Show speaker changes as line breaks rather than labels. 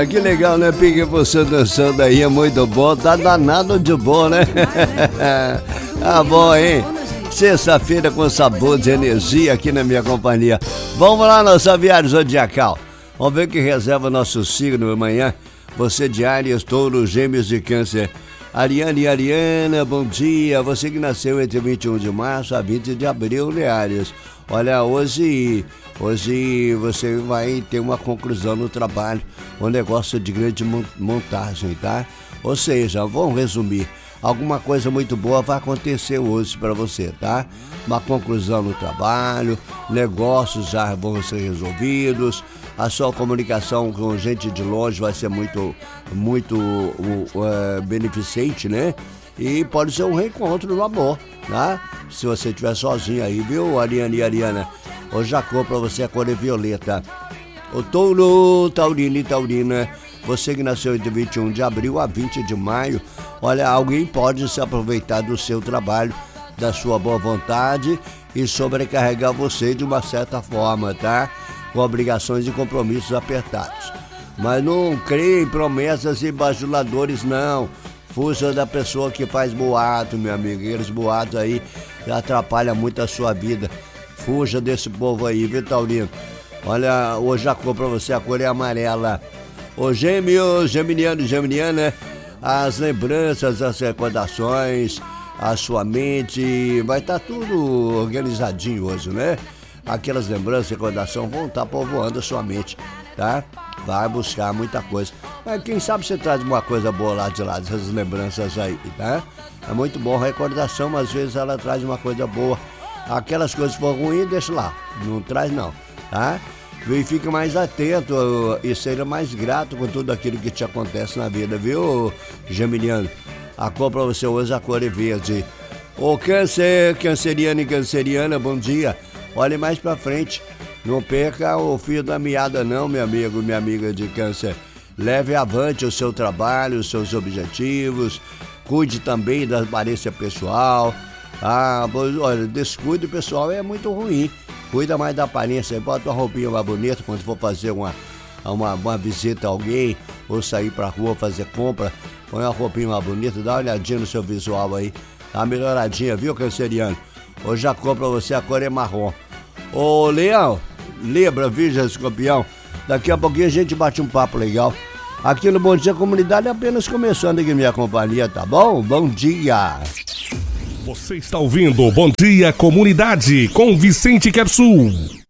Que legal, né, Pique? Você dançando aí é muito bom, tá danado de bom, né? Tá bom, hein? Sexta-feira com sabor de energia aqui na minha companhia. Vamos lá, nossa viagem zodiacal. Vamos ver o que reserva nosso signo amanhã. Você de Áries, Touro, Gêmeos e Câncer. Ariane e Ariana, bom dia. Você que nasceu entre 21 de março a 20 de abril, né, Áries? Olha, hoje você vai ter uma conclusão no trabalho, um negócio de grande montagem, tá? Ou seja, vamos resumir, alguma coisa muito boa vai acontecer hoje para você, tá? Uma conclusão no trabalho, negócios já vão ser resolvidos, a sua comunicação com gente de longe vai ser muito beneficente, né? E pode ser um reencontro no amor, tá? Se você estiver sozinho aí, viu, Ariane e Ariana? Hoje a cor pra você é a cor é violeta. O Touro, Taurino e Taurina, você que nasceu entre 21 de abril a 20 de maio, olha, alguém pode se aproveitar do seu trabalho, da sua boa vontade e sobrecarregar você de uma certa forma, tá? Com obrigações e compromissos apertados. Mas não creia em promessas e bajuladores, não. Fuja da pessoa que faz boato, meu amigo. Aqueles boatos aí atrapalham muito a sua vida. Fuja desse povo aí, viu, Taurino? Olha, hoje a cor pra você, a cor é amarela. Ô Gêmeos, Geminiano e Geminiana, as lembranças, as recordações, a sua mente, vai estar tudo organizadinho hoje, né? Aquelas lembranças e recordações vão estar povoando a sua mente, tá? Vai buscar muita coisa. Mas quem sabe você traz uma coisa boa lá de lá, dessas lembranças aí, tá? É muito bom a recordação, mas às vezes ela traz uma coisa boa. Aquelas coisas que for ruim, deixa lá. Não traz não, tá? E fica mais atento e seja mais grato com tudo aquilo que te acontece na vida, viu, Geminiano? A cor pra você hoje, a cor é verde. Ô Câncer, canceriano e canceriana, bom dia. Olhe mais pra frente. Não perca o fio da meada não, meu amigo, minha amiga de Câncer. Leve avante o seu trabalho, os seus objetivos. Cuide também da aparência pessoal. Olha, descuido pessoal é muito ruim. Cuida mais da aparência. Bota uma roupinha mais bonita quando for fazer uma visita a alguém ou sair pra rua fazer compra. Põe uma roupinha mais bonita, dá uma olhadinha no seu visual aí. Dá uma melhoradinha, viu, canceriano? Hoje a cor pra você, a cor é marrom. Ô, Leão, Libra, Virgem, Escorpião, daqui a pouquinho a gente bate um papo legal. Aqui no Bom Dia Comunidade apenas começando aqui minha companhia, tá bom? Bom dia!
Você está ouvindo Bom Dia Comunidade com Vicente Quersul.